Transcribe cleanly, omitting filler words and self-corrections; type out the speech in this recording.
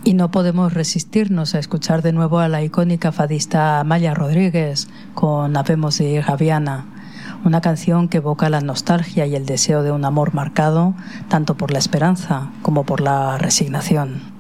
Y no podemos resistirnos a escuchar de nuevo a la icónica fadista Maya Rodríguez con Habemos de ir Javiana, una canción que evoca la nostalgia y el deseo de un amor marcado tanto por la esperanza como por la resignación.